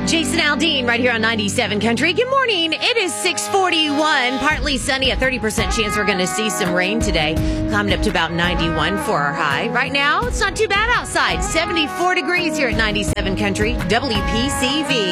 Jason Aldean right here on 97 Country. Good morning. It is 6:41, partly sunny, a 30% chance we're going to see some rain today. Climbing up to about 91 for our high. Right now, it's not too bad outside. 74 degrees here at 97 Country, WPCV.